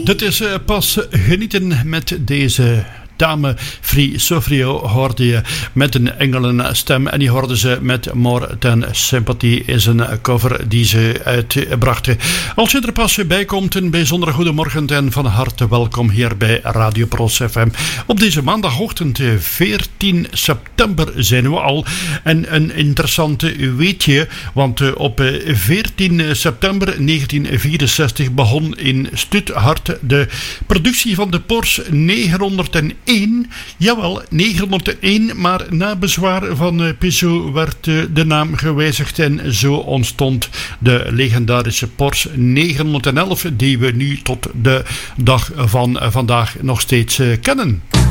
Dit is pas genieten met deze dame. Free Sofrio hoorde je met een engelenstem en die hoorde ze met More Than Sympathy is een cover die ze uitbrachten. Als je er pas bij komt, een bijzondere goedemorgen en van harte welkom hier bij Radio Pros FM. Op deze maandagochtend 14 september zijn we al en een interessante weetje, want op 14 september 1964 begon in Stuttgart de productie van de Porsche 901. Jawel, 901, maar na bezwaar van Peugeot werd de naam gewijzigd en zo ontstond de legendarische Porsche 911 die we nu tot de dag van vandaag nog steeds kennen.